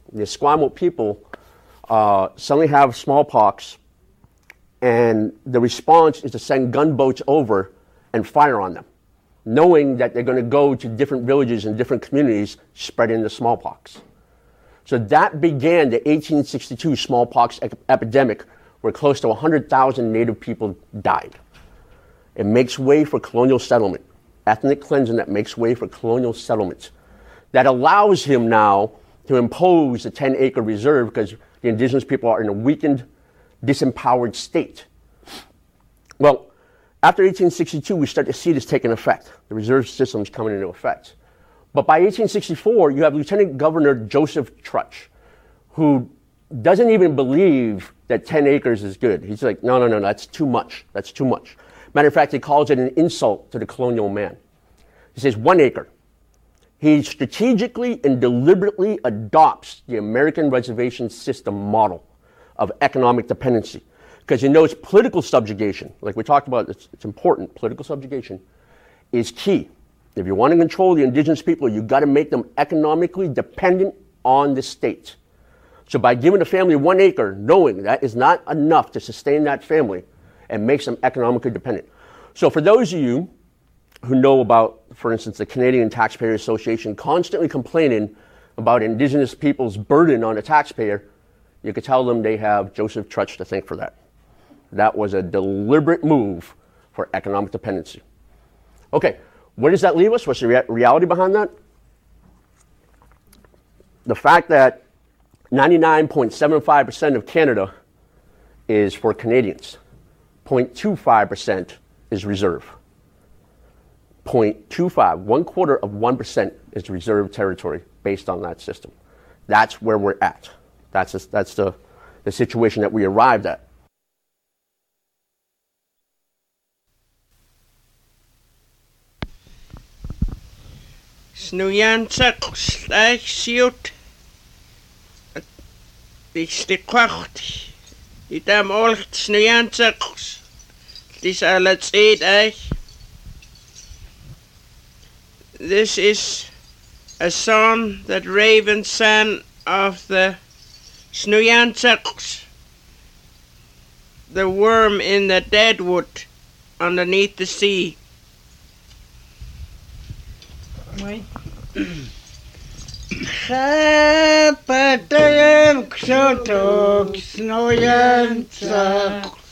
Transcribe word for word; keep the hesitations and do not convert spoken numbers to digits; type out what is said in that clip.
The Esquimalt people uh, suddenly have smallpox, and the response is to send gunboats over and fire on them, knowing that they're going to go to different villages and different communities spreading the smallpox. So that began the eighteen sixty-two smallpox ep- epidemic, where close to one hundred thousand native people died. It makes way for colonial settlement, ethnic cleansing that makes way for colonial settlement, that allows him now to impose a ten-acre reserve because the indigenous people are in a weakened, disempowered state. Well, after eighteen sixty-two, we start to see this taking effect. The reserve system is coming into effect. But by eighteen sixty-four, you have Lieutenant Governor Joseph Trutch, who doesn't even believe that ten acres is good. He's like, no, no, no, that's too much. That's too much. Matter of fact, he calls it an insult to the colonial man. He says one acre. He strategically and deliberately adopts the American reservation system model of economic dependency, because he knows political subjugation, like we talked about, it's, it's important, political subjugation is key. If you want to control the indigenous people, you've got to make them economically dependent on the state. So by giving a family one acre, knowing that is not enough to sustain that family, and makes them economically dependent. So for those of you who know about, for instance, the Canadian Taxpayer Association constantly complaining about indigenous people's burden on the taxpayer, you could tell them they have Joseph Trutch to thank for that. That was a deliberate move for economic dependency. Okay, where does that leave us? What's the rea- reality behind that? The fact that ninety-nine point seven five percent of Canada is for Canadians. zero point two five percent is reserve. zero point two five, one quarter of one percent is reserve territory based on that system. That's where we're at. That's, a, that's the, the situation that we arrived at. Snujansak staj siut. Distikwacht. Itam olcht snujansak. Dis alat eet eich. This is a song that Raven sang of the Snujansak, the worm in the deadwood underneath the sea. Wait. Chapatayan ksotok Snujansak.